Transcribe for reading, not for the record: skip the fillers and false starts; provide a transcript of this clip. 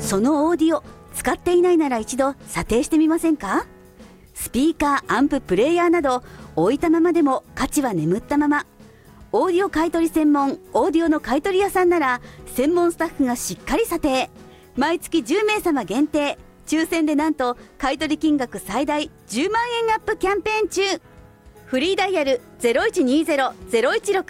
そのオーディオ使っていないなら一度査定してみませんか？スピーカー、アンプ、プレイヤーなど置いたままでも価値は眠ったまま。オーディオ買取専門オーディオの買取屋さんなら専門スタッフがしっかり査定。毎月10名様限定、抽選でなんと買取金額最大10万円アップキャンペーン中。フリーダイヤル 0120-016